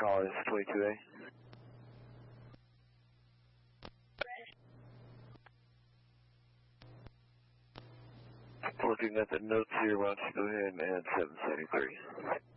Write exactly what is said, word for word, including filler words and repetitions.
call is twenty-two A. Looking at the notes here, why don't you go ahead and add seven seventy-three.